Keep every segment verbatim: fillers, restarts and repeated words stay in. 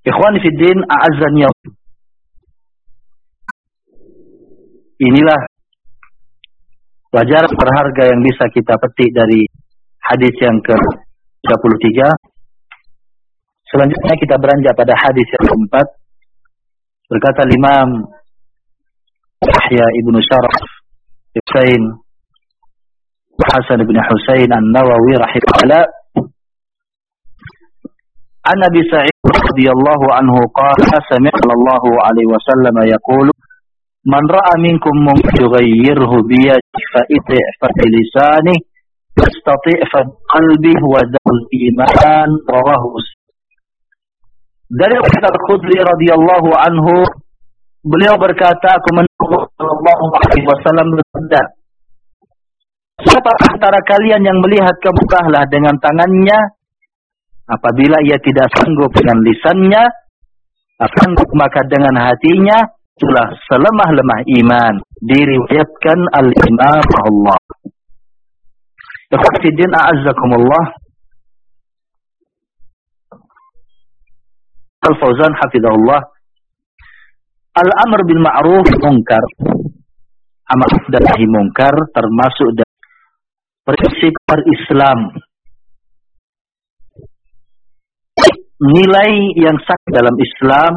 Ikhwani fiddin, a'azzani ya. Inilah pelajaran berharga yang bisa kita petik dari hadis yang ke tiga puluh tiga. Selanjutnya kita beranjak pada hadis yang keempat. Berkata Imam Yahya ibnu Syaraf Husain Hasan bin Husain An-Nawawi rahimahullah, an Abi Sa'id radhiyallahu anhu qala sami'tu sallallahu alaihi wasallam yaqulu man ra'a minkum yughayyirhu bi yadihi fa iti' fa lisanihi yastati' fa qalbihi wa dzal iman rawahu. Dari Abu Sa'id Al-Khudri radhiyallahu anhu, beliau berkata, aku mendengar sallallahu alaihi wasallam bersabda, siapa antara kalian yang melihat kemukahlah dengan tangannya, apabila ia tidak sanggup dengan lisannya, sanggup maka dengan hatinya, itulah selemah-lemah iman. Diriwayatkan al-Imam Allah. Ikhwatiddin a'azzakumullah. Al-Fauzan hafizahullah, al-amr bil ma'ruf munkar, amar dan nahi munkar termasuk dari prinsip per-Islam, nilai yang sah dalam Islam.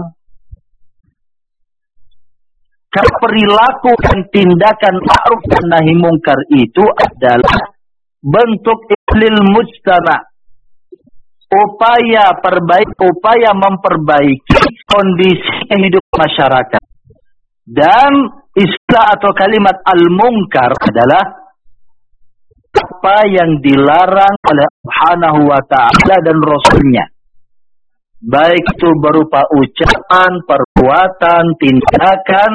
Karena perilaku dan tindakan ma'ruf dan nahi munkar itu adalah bentuk islil mujtama, upaya perbaik, upaya memperbaiki kondisi kehidupan masyarakat. Dan istilah atau kalimat al-munkar adalah apa yang dilarang oleh Subhanahu wa ta'ala dan Rasulnya, baik itu berupa ucapan, perbuatan, tindakan.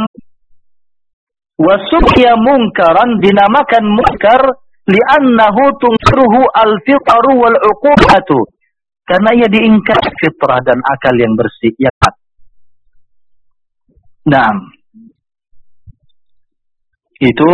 Wasubya munkaran, dinamakan munkar li'annahu tunkiruhu al-fitru wal uqubatu, karena ia diingkar fitrah dan akal yang bersih. Ya. Nah, itu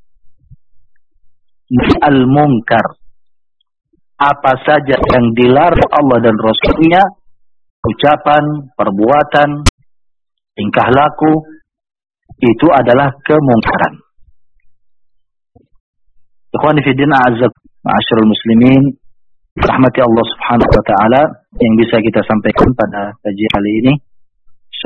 al-munkar. Apa saja yang dilarang Allah dan Rasulnya, ucapan, perbuatan, tingkah laku, itu adalah kemungkaran. Ikhwani fiddin a'azzak ma'asyiral muslimin, rahmati Allah subhanahu wa ta'ala, yang bisa kita sampaikan pada kajian kali ini.